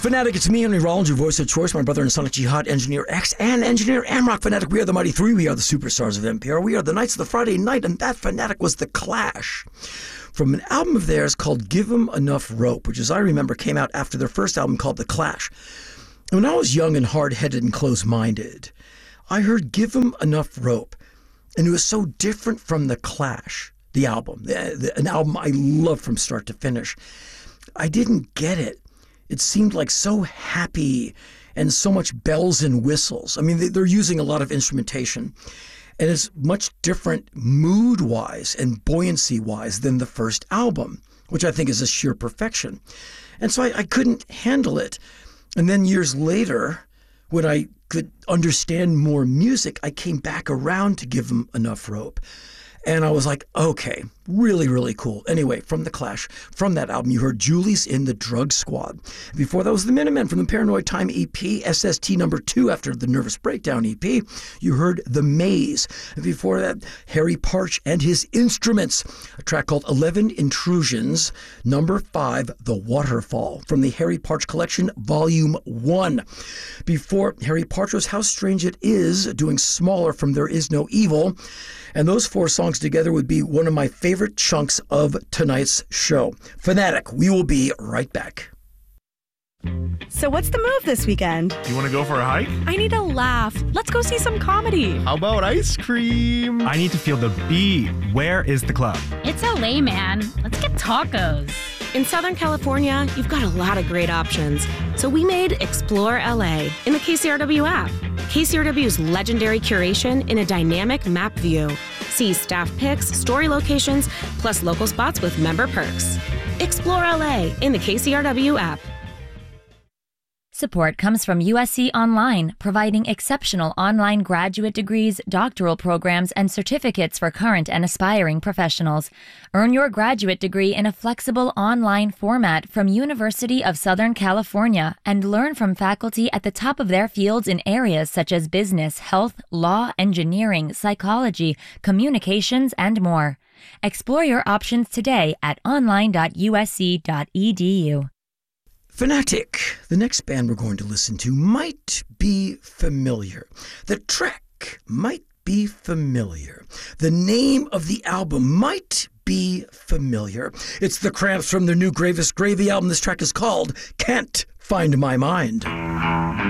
Fanatic, it's me, Henry Rollins, your voice of choice, my brother and Sonic Jihad, Engineer X, and Engineer Amrock. Fanatic, we are the Mighty Three. We are the superstars of NPR. We are the Knights of the Friday Night, and that Fanatic was The Clash. From an album of theirs called Give 'Em Enough Rope, which, as I remember, came out after their first album called The Clash. When I was young and hard-headed and close-minded, I heard Give 'Em Enough Rope, and it was so different from The Clash, the album, an album I loved from start to finish. I didn't get it. It seemed like so happy and so much bells and whistles. I mean, they're using a lot of instrumentation. And it's much different mood-wise and buoyancy-wise than the first album, which I think is a sheer perfection. And so I couldn't handle it. And then years later, when I could understand more music, I came back around to Give 'Em Enough Rope. And I was like, okay, really, really cool. Anyway, from The Clash, from that album, you heard Julie's in the Drug Squad. Before that was the Minutemen from the Paranoid Time EP, SST number 2 after the Nervous Breakdown EP. You heard The Maze. And before that, Harry Partch and His Instruments, a track called 11 Intrusions, number 5, The Waterfall, from the Harry Partch Collection, Volume 1. Before Harry Partch was How Strange It Is, doing Smaller from There Is No Evil. And those 4 songs together would be one of my favorite chunks of tonight's show. Fanatic, we will be right back. So what's the move this weekend? You want to go for a hike? I need a laugh. Let's go see some comedy. How about ice cream? I need to feel the beat. Where is the club? It's LA, man. Let's get tacos. In Southern California, you've got a lot of great options. So we made Explore LA in the KCRW app. KCRW's legendary curation in a dynamic map view. See staff pics, story locations, plus local spots with member perks. Explore LA in the KCRW app. Support comes from USC Online, providing exceptional online graduate degrees, doctoral programs, and certificates for current and aspiring professionals. Earn your graduate degree in a flexible online format from University of Southern California and learn from faculty at the top of their fields in areas such as business, health, law, engineering, psychology, communications, and more. Explore your options today at online.usc.edu. Fanatic, the next band we're going to listen to, might be familiar. The track might be familiar. The name of the album might be familiar. It's the Cramps from their new Gravest Gravy album. This track is called Can't Find My Mind.